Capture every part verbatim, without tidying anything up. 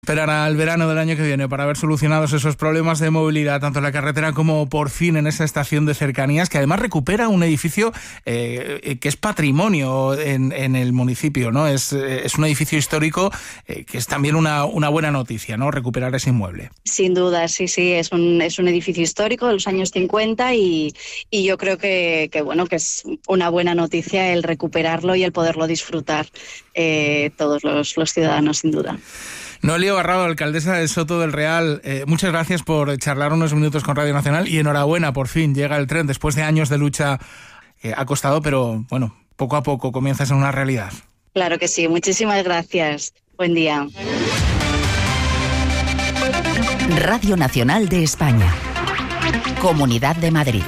Esperará al verano del año que viene para ver solucionados esos problemas de movilidad, tanto en la carretera como por fin en esa estación de cercanías, que además recupera un edificio eh, que es patrimonio en, en el municipio, ¿no? Es, es un edificio histórico eh, que es también una, una buena noticia, ¿no? Recuperar ese inmueble. Sin duda, sí, sí, es un, es un edificio histórico de los años cincuenta y, y yo creo que, que, bueno, que es una buena noticia el recuperarlo y el poderlo disfrutar eh, todos los, los ciudadanos, sin duda. Noelia Barrado, alcaldesa de Soto del Real, eh, muchas gracias por charlar unos minutos con Radio Nacional y enhorabuena, por fin llega el tren después de años de lucha. Eh, ha costado, pero bueno, poco a poco comienza a ser una realidad. Claro que sí, muchísimas gracias. Buen día. Radio Nacional de España, Comunidad de Madrid.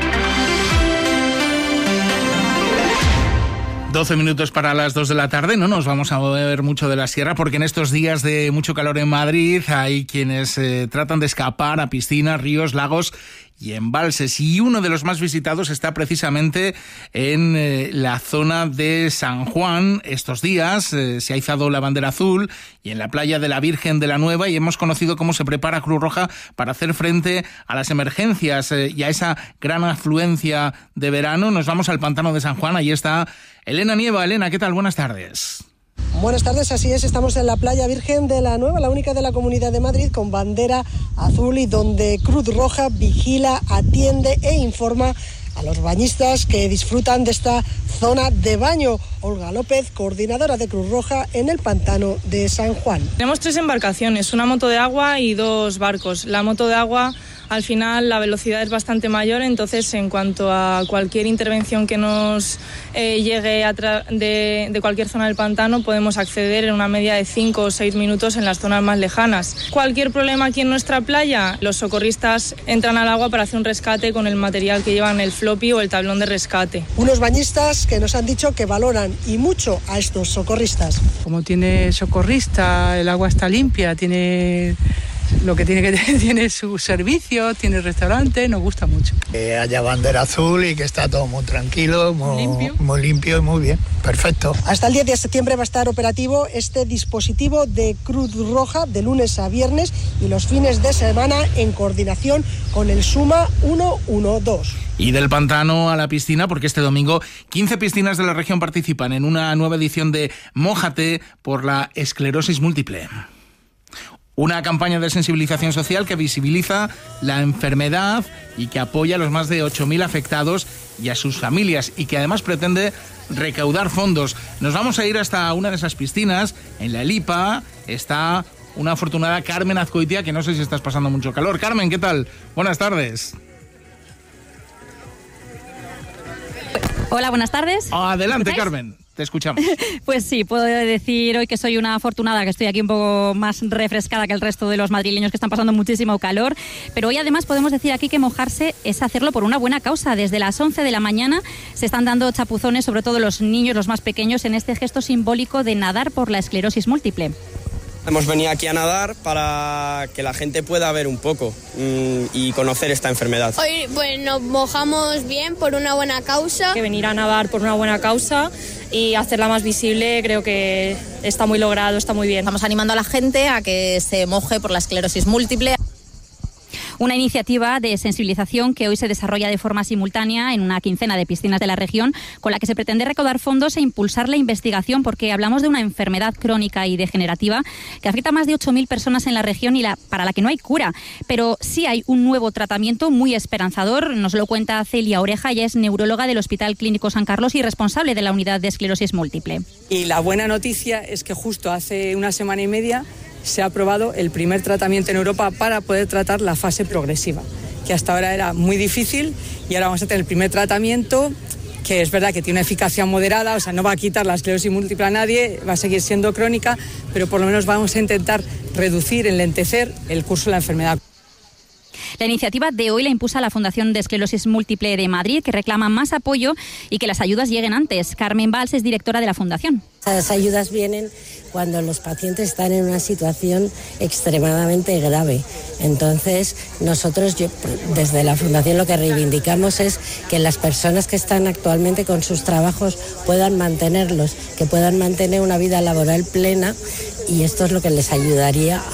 doce minutos para las dos de la tarde, no nos vamos a mover mucho de la sierra porque en estos días de mucho calor en Madrid hay quienes eh, tratan de escapar a piscinas, ríos, lagos y embalses, y uno de los más visitados está precisamente en eh, la zona de San Juan. Estos días eh, se ha izado la bandera azul y en la playa de la Virgen de la Nueva, y hemos conocido cómo se prepara Cruz Roja para hacer frente a las emergencias eh, y a esa gran afluencia de verano. Nos vamos al pantano de San Juan, ahí está Elena Nieva. Elena, ¿qué tal? Buenas tardes. Buenas tardes, así es, estamos en la playa Virgen de la Nueva, la única de la Comunidad de Madrid con bandera azul y donde Cruz Roja vigila, atiende e informa a los bañistas que disfrutan de esta zona de baño. Olga López, coordinadora de Cruz Roja en el pantano de San Juan. Tenemos tres embarcaciones, una moto de agua y dos barcos. La moto de agua, al final la velocidad es bastante mayor, entonces en cuanto a cualquier intervención que nos eh, llegue a tra- de, de cualquier zona del pantano, podemos acceder en una media de cinco o seis minutos en las zonas más lejanas. Cualquier problema aquí en nuestra playa, los socorristas entran al agua para hacer un rescate con el material que llevan, el floppy o el tablón de rescate. Unos bañistas que nos han dicho que valoran y mucho a estos socorristas. Como tiene socorrista, el agua está limpia, tiene lo que tiene que tener, tiene su servicio, tiene restaurante, nos gusta mucho. Que haya bandera azul y que está todo muy tranquilo, muy limpio. muy limpio y muy bien, perfecto. Hasta el diez de septiembre va a estar operativo este dispositivo de Cruz Roja de lunes a viernes y los fines de semana en coordinación con el Suma ciento doce. Y del pantano a la piscina, porque este domingo quince piscinas de la región participan en una nueva edición de Mójate por la esclerosis múltiple. Una campaña de sensibilización social que visibiliza la enfermedad y que apoya a los más de ocho mil afectados y a sus familias, y que además pretende recaudar fondos. Nos vamos a ir hasta una de esas piscinas. En la Elipa está una afortunada Carmen Azcoitia, que no sé si estás pasando mucho calor. Carmen, ¿qué tal? Buenas tardes. Hola, buenas tardes. Adelante, Carmen. Te escuchamos. Pues sí, puedo decir hoy que soy una afortunada, que estoy aquí un poco más refrescada que el resto de los madrileños que están pasando muchísimo calor, pero hoy además podemos decir aquí que mojarse es hacerlo por una buena causa. Desde las once de la mañana se están dando chapuzones, sobre todo los niños, los más pequeños, en este gesto simbólico de nadar por la esclerosis múltiple. Hemos venido aquí a nadar para que la gente pueda ver un poco mmm, y conocer esta enfermedad. Hoy pues nos mojamos bien por una buena causa. Que venir a nadar por una buena causa y hacerla más visible, creo que está muy logrado, está muy bien. Estamos animando a la gente a que se moje por la esclerosis múltiple. Una iniciativa de sensibilización que hoy se desarrolla de forma simultánea en una quincena de piscinas de la región, con la que se pretende recaudar fondos e impulsar la investigación, porque hablamos de una enfermedad crónica y degenerativa que afecta a más de ocho mil personas en la región y la, para la que no hay cura. Pero sí hay un nuevo tratamiento muy esperanzador. Nos lo cuenta Celia Oreja, ella es neuróloga del Hospital Clínico San Carlos y responsable de la unidad de esclerosis múltiple. Y la buena noticia es que justo hace una semana y media se ha aprobado el primer tratamiento en Europa para poder tratar la fase progresiva, que hasta ahora era muy difícil, y ahora vamos a tener el primer tratamiento que es verdad que tiene una eficacia moderada, o sea, no va a quitar la esclerosis múltiple a nadie, va a seguir siendo crónica, pero por lo menos vamos a intentar reducir, enlentecer el curso de la enfermedad. La iniciativa de hoy la impulsa la Fundación de Esclerosis Múltiple de Madrid, que reclama más apoyo y que las ayudas lleguen antes. Carmen Valls es directora de la Fundación. Las ayudas vienen cuando los pacientes están en una situación extremadamente grave. Entonces, nosotros yo, desde la Fundación lo que reivindicamos es que las personas que están actualmente con sus trabajos puedan mantenerlos, que puedan mantener una vida laboral plena, y esto es lo que les ayudaría